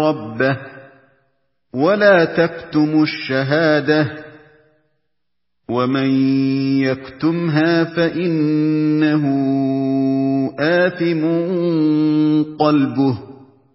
ربه ولا تكتموا الشهادة ومن يكتمها فإنه آثم قلبه